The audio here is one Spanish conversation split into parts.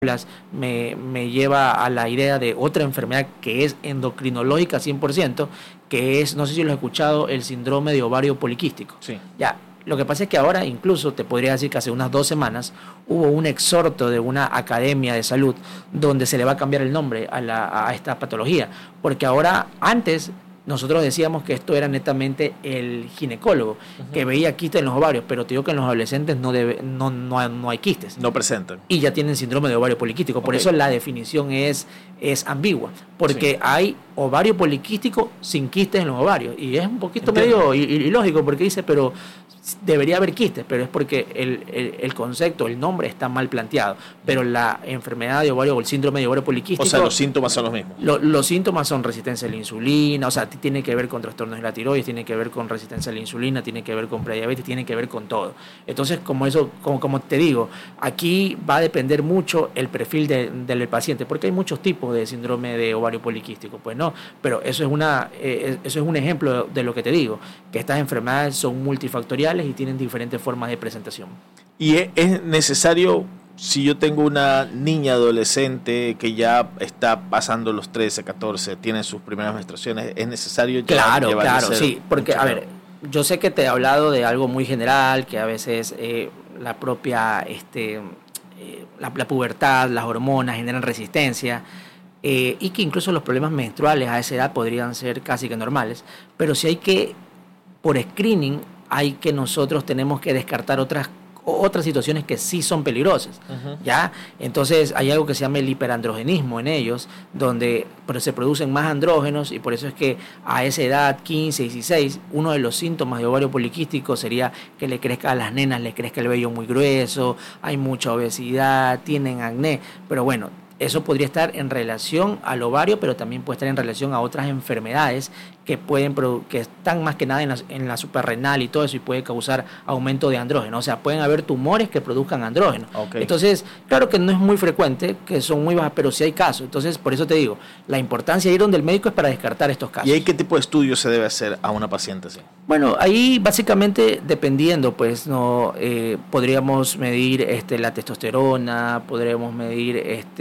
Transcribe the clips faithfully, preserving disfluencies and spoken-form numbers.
me, me lleva a la idea de otra enfermedad que es endocrinológica cien por ciento, que es, no sé si lo has escuchado, el síndrome de ovario poliquístico. Sí. Ya, lo que pasa es que ahora, incluso te podría decir que hace unas dos semanas hubo un exhorto de una academia de salud donde se le va a cambiar el nombre a, la, a esta patología, porque ahora, antes nosotros decíamos que esto era netamente el ginecólogo, uh-huh, que veía quistes en los ovarios, pero te digo que en los adolescentes no, debe, no, no, no hay quistes. No presentan. Y ya tienen síndrome de ovario poliquístico. Por okay. eso la definición es, es ambigua, porque sí. hay ovario poliquístico sin quistes en los ovarios. Y es un poquito Entiendo. medio ilógico, porque dice, pero debería haber quistes, pero es porque el, el, el concepto, el nombre está mal planteado. Pero la enfermedad de ovario o el síndrome de ovario poliquístico... O sea, los síntomas son los mismos. Lo, los síntomas son resistencia a la insulina, o sea, tiene que ver con trastornos de la tiroides, tiene que ver con resistencia a la insulina, tiene que ver con prediabetes, tiene que ver con todo. Entonces, como eso, como, como te digo, aquí va a depender mucho el perfil de, del paciente, porque hay muchos tipos de síndrome de ovario poliquístico, pues no, pero eso es, una, eh, eso es un ejemplo de lo que te digo, que estas enfermedades son multifactoriales y tienen diferentes formas de presentación. Y es necesario, si yo tengo una niña adolescente que ya está pasando los trece, catorce, tiene sus primeras menstruaciones, ¿es necesario Claro, llevar, claro, sí, porque, a ver, yo sé que te he hablado de algo muy general, que a veces eh, la propia, este, eh, la, la pubertad, las hormonas generan resistencia, eh, y que incluso los problemas menstruales a esa edad podrían ser casi que normales, pero si hay que, por screening, hay que nosotros tenemos que descartar otras otras situaciones que sí son peligrosas, uh-huh. ¿ya? Entonces hay algo que se llama el hiperandrogenismo en ellos, donde pero se producen más andrógenos y por eso es que a esa edad, quince, dieciséis, uno de los síntomas de ovario poliquístico sería que le crezca a las nenas, le crezca el vello muy grueso, hay mucha obesidad, tienen acné, pero bueno, eso podría estar en relación al ovario, pero también puede estar en relación a otras enfermedades que pueden que están más que nada en la, en la suprarrenal y todo eso y puede causar aumento de andrógeno. O sea, pueden haber tumores que produzcan andrógeno. Okay. Entonces, claro que no es muy frecuente, que son muy bajas, pero sí hay casos. Entonces, por eso te digo, la importancia de ir donde el médico es para descartar estos casos. ¿Y ahí qué tipo de estudio se debe hacer a una paciente así? Bueno, ahí básicamente dependiendo, pues no eh, podríamos medir este, la testosterona, podríamos medir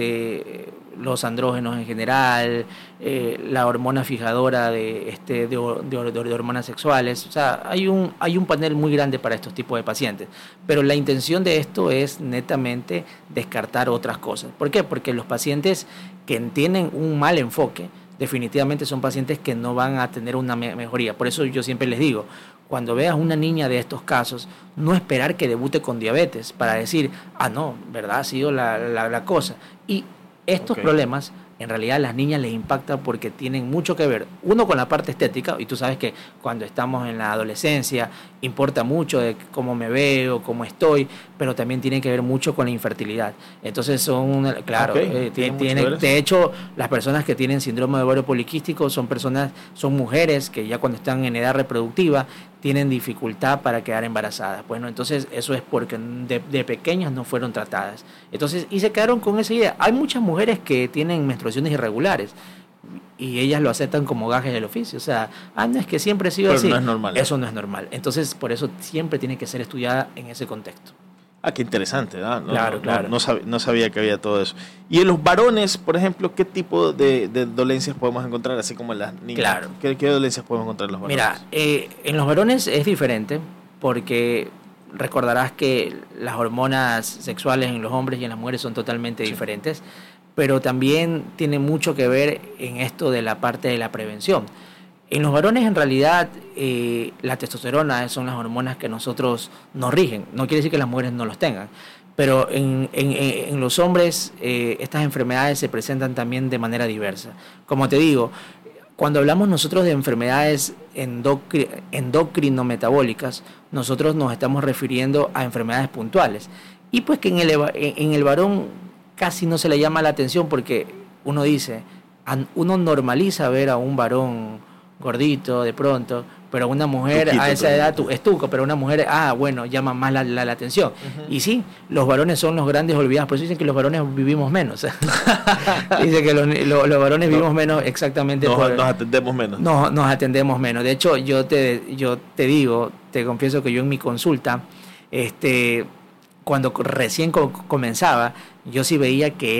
este los andrógenos en general, eh, la hormona fijadora de, este, de, de, de hormonas sexuales. O sea, hay un, hay un panel muy grande para estos tipos de pacientes. Pero la intención de esto es netamente descartar otras cosas. ¿Por qué? Porque los pacientes que tienen un mal enfoque, definitivamente son pacientes que no van a tener una me- mejoría. Por eso yo siempre les digo, cuando veas una niña de estos casos, no esperar que debute con diabetes para decir, ah, no, ¿verdad? Ha sido la, la, la cosa. Y estos okay. problemas, en realidad a las niñas les impacta porque tienen mucho que ver, uno con la parte estética, y tú sabes que cuando estamos en la adolescencia importa mucho de cómo me veo, cómo estoy, pero también tiene que ver mucho con la infertilidad. Entonces son, claro, okay. eh, tiene, tiene, de hecho, las personas que tienen síndrome de ovario poliquístico son personas, son mujeres que ya cuando están en edad reproductiva tienen dificultad para quedar embarazadas. Bueno, entonces eso es porque de, de pequeñas no fueron tratadas. Entonces, y se quedaron con esa idea. Hay muchas mujeres que tienen menstruaciones irregulares y ellas lo aceptan como gajes del oficio. O sea, ah, no, es que siempre he sido Pero así. No es normal. Eso no es normal. Entonces, por eso siempre tiene que ser estudiada en ese contexto. Ah, qué interesante, ¿no? No, claro, no, claro. No, no, sabía, no sabía que había todo eso. Y en los varones, por ejemplo, ¿qué tipo de, de dolencias podemos encontrar, así como en las niñas? Claro. ¿Qué, qué dolencias podemos encontrar en los varones? Mira, eh, en los varones es diferente porque recordarás que las hormonas sexuales en los hombres y en las mujeres son totalmente sí. diferentes, pero también tiene mucho que ver en esto de la parte de la prevención. En los varones, en realidad, eh, la testosterona son las hormonas que nosotros nos rigen. No quiere decir que las mujeres no los tengan. Pero en, en, en los hombres, eh, estas enfermedades se presentan también de manera diversa. Como te digo, cuando hablamos nosotros de enfermedades endocri- endocrinometabólicas, nosotros nos estamos refiriendo a enfermedades puntuales. Y pues que en el, en el varón casi no se le llama la atención porque uno dice, uno normaliza ver a un varón gordito de pronto, pero una mujer Tuquito, a esa edad tu, estuco, pero una mujer, ah, bueno, llama más la, la, la atención. Uh-huh. Y sí, los varones son los grandes olvidados, por eso dicen que los varones vivimos menos. Dicen que los, los, los varones no, vivimos menos exactamente. Nos, por, nos atendemos menos. Nos, nos atendemos menos. De hecho, yo te, yo te digo, te confieso que yo en mi consulta, este cuando recién co- comenzaba, yo sí veía que